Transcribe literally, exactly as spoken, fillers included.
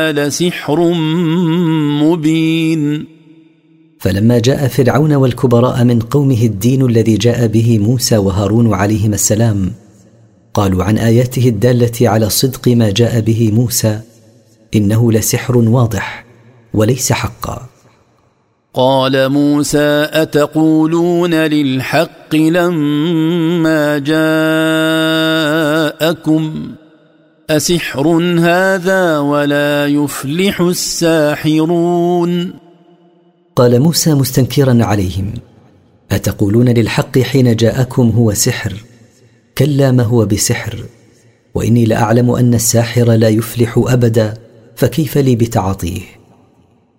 لسحر مبين. فلما جاء فرعون والكبراء من قومه الدين الذي جاء به موسى وهارون عليهما السلام، قالوا عن آياته الدالة على صدق ما جاء به موسى إنه لسحر واضح وليس حقا. قال موسى أتقولون للحق لما جاءكم أسحر هذا ولا يفلح الساحرون. قال موسى مستنكرا عليهم أتقولون للحق حين جاءكم هو سحر؟ كلا ما هو بسحر، وإني لأعلم أن الساحر لا يفلح أبدا، فكيف لي بتعاطيه؟